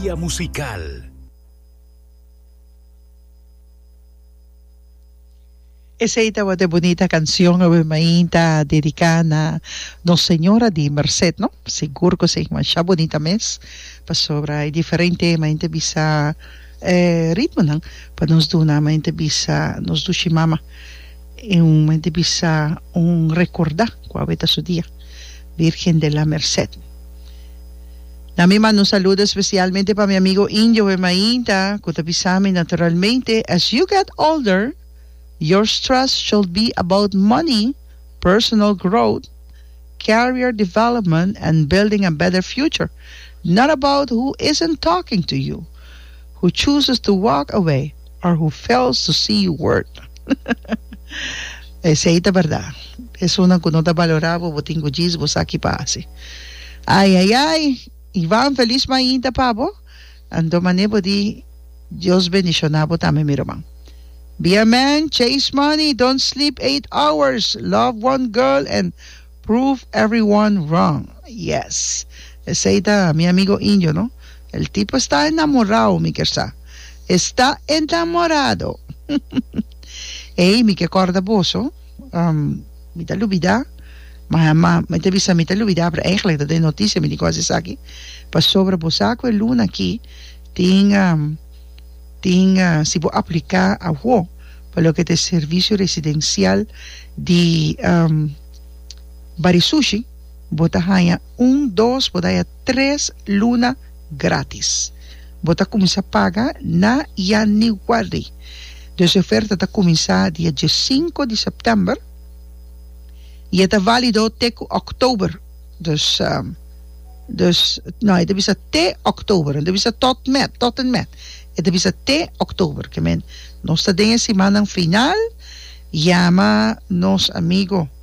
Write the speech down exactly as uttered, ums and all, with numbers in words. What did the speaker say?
Guía musical. Esa ita de bonita canción mainta dedicada no Senhora de Merced, no? Seguro que se siya bonita mes pa sobra diferente mainta bisa eh, ritmo nang pa nos duna mainta bisa nos dushi mama e un mainta bisa un recordar qua beta su dia Virgen de la Merced. Na mi mando un saludo especialmente para mi amigo Indio de Mainta, que te pisame naturalmente. As you get older, your stress should be about money, personal growth, career development, and building a better future. Not about who isn't talking to you, who chooses to walk away, or who fails to see you work. Esa es la verdad. Es una que no te valoraba, botingo gis, vos aquí pase. Ay, ay, ay. Iván, feliz mainta, pavo. Ando manebo di Dios bendicionabo también, mi hermano. Be a man, chase money, don't sleep eight hours, love one girl, and prove everyone wrong. Yes. Ese es mi amigo Indio, ¿no? El tipo está enamorado, mi quersa. Está enamorado. Ey, mi que corda boso. Um, mi talubida. Maar, maar met de visa met de lubida, maar eigenlijk dat de notitie met die cose aqui, pas sobre bosaco e luna aqui, tinha, tinha, se vou aplicar a wo, para o que é serviço residencial de um, Barisushi, bota ganha um, dois, bota ganha três luna grátis. Bota começar a pagar na Januari. Dus a oferta está começar dia cinco de setembro. E het is valido tegen oktober. Dus, um, dus nou, het is te oktober. Het is tot met, tot en met. Het is te oktober. Que men, nos está en semana final, llama nos amigo